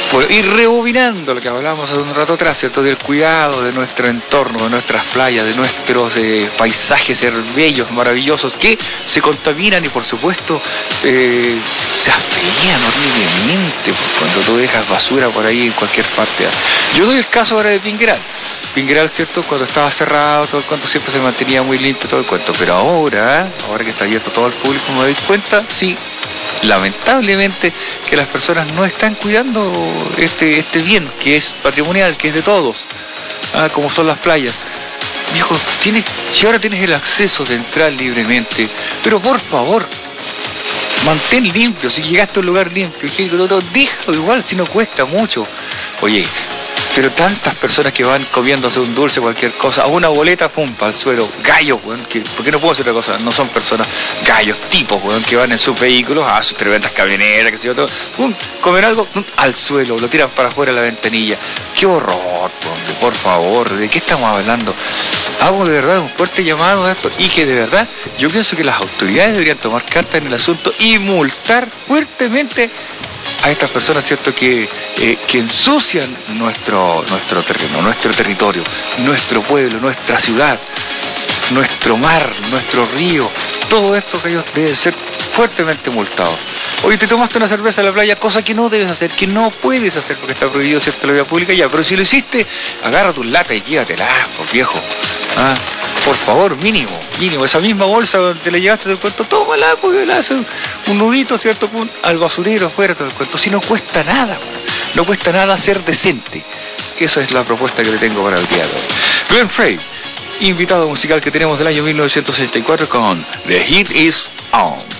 Bueno, y rebobinando lo que hablábamos hace un rato atrás, ¿cierto? Del cuidado de nuestro entorno, de nuestras playas, de nuestros paisajes bellos, maravillosos, que se contaminan y por supuesto se afean horriblemente cuando tú dejas basura por ahí en cualquier parte. Yo doy el caso ahora de Pingueral. Pingueral, ¿cierto? Cuando estaba cerrado, todo el cuento siempre se mantenía muy limpio todo el cuento. Pero ahora que está abierto todo al público, me doy cuenta, sí, lamentablemente, que las personas no están cuidando este bien que es patrimonial, que es de todos, como son las playas. Viejo, si ahora tienes el acceso de entrar libremente, pero por favor, mantén limpio. Si llegaste a un lugar limpio, higiénico, todo, déjalo igual, si no cuesta mucho. Oye, pero tantas personas que van comiéndose un dulce, cualquier cosa, a una boleta, pum, para el suelo, gallos, weón, ¿por qué no puedo hacer otra cosa? No son personas, gallos, tipos, weón, que van en sus vehículos, a sus tremendas camionetas, que sé yo, todo, pum, comen algo, pum, al suelo, lo tiran para afuera de la ventanilla. ¡Qué horror, hombre, por favor! ¿De qué estamos hablando? Hago de verdad un fuerte llamado a esto y que de verdad yo pienso que las autoridades deberían tomar cartas en el asunto y multar fuertemente a estas personas, ¿cierto?, que ensucian nuestro terreno, nuestro territorio, nuestro pueblo, nuestra ciudad, nuestro mar, nuestro río. Todo esto, que ellos deben ser fuertemente multados. Hoy te tomaste una cerveza en la playa, cosa que no debes hacer, que no puedes hacer porque está prohibido, ¿cierto?, la vía pública ya, pero si lo hiciste, agarra tus latas y llévatelas, pues, viejo. Por favor, mínimo, esa misma bolsa donde le llevaste del cuento, tómala, pues le haces un nudito, ¿cierto?, al basurero fuera del cuento. Si no cuesta nada, no cuesta nada ser decente. Esa es la propuesta que le tengo para el día de hoy. Glenn Frey, invitado musical que tenemos del año 1964 con The Heat Is On.